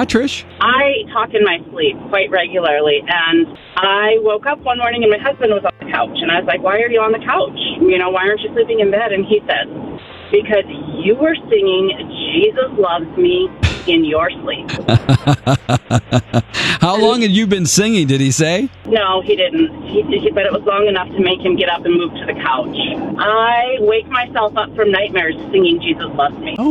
Hi, Trish. I talk in my sleep quite regularly, and I woke up one morning and my husband was on the couch, and I was like, why are you on the couch? Why aren't you sleeping in bed? And he said, because you were singing Jesus Loves Me in your sleep. How long had you been singing, did he say? No, he didn't. But it was long enough to make him get up and move to the couch. I wake myself up from nightmares singing Jesus Loves Me.